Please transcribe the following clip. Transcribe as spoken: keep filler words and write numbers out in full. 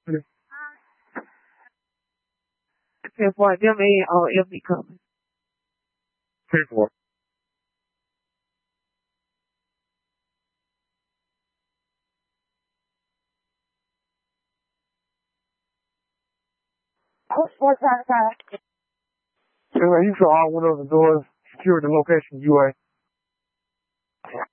ten four, them and uh, F B coming. ten four. Oh, four times five. Anyway, you saw all windows and doors, secured the location U A.